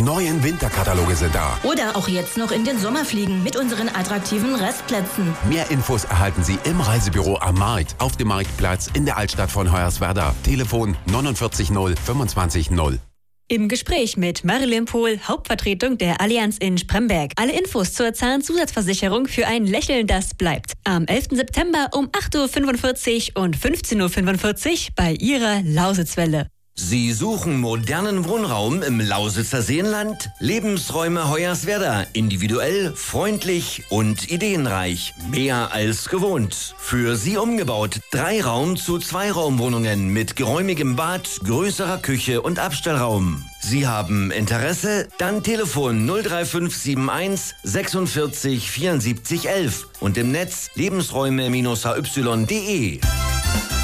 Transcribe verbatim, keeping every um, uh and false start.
Die neuen Winterkataloge sind da. Oder auch jetzt noch in den Sommer fliegen mit unseren attraktiven Restplätzen. Mehr Infos erhalten Sie im Reisebüro am Markt, auf dem Marktplatz in der Altstadt von Hoyerswerda. Telefon neunundvierzig null fünfundzwanzig null. Im Gespräch mit Marilyn Pohl, Hauptvertretung der Allianz in Spremberg. Alle Infos zur Zahnzusatzversicherung für ein Lächeln, das bleibt. Am elften September um acht Uhr fünfundvierzig und fünfzehn Uhr fünfundvierzig bei Ihrer Lausitzwelle. Sie suchen modernen Wohnraum im Lausitzer Seenland? Lebensräume Hoyerswerda. Individuell, freundlich und ideenreich. Mehr als gewohnt. Für Sie umgebaut. Drei Raum zu zwei Raumwohnungen mit geräumigem Bad, größerer Küche und Abstellraum. Sie haben Interesse? Dann Telefon null drei fünf sieben eins sechsundvierzig vierundsiebzig elf und im Netz lebensräume H Y punkt de.